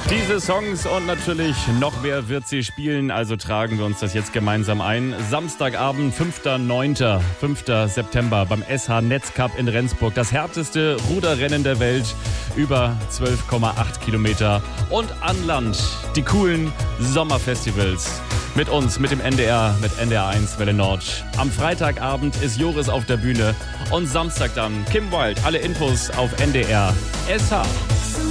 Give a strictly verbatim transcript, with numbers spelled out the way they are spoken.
Diese Songs und natürlich noch mehr wird sie spielen, also tragen wir uns das jetzt gemeinsam ein. Samstagabend, fünfter neunter fünfter September beim S H Netzcup in Rendsburg. Das härteste Ruderrennen der Welt, über zwölf Komma acht Kilometer. Und an Land die coolen Sommerfestivals. Mit uns, mit dem N D R, mit N D R eins Welle Nord. Am Freitagabend ist Joris auf der Bühne und Samstag dann Kim Wilde. Alle Infos auf N D R S H.